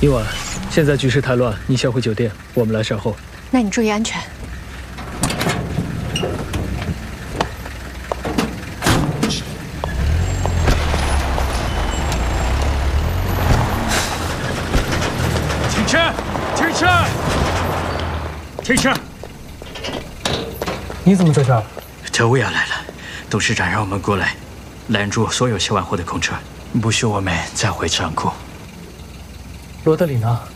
伊婉，现在局势太乱，你先回酒店，我们来善后。 那你注意安全。 停车！停车！停车！ 你怎么在这儿？ 特务要来了，董事长让我们过来，拦住所有卸完货的空车，不许我们再回仓库。 罗德里呢？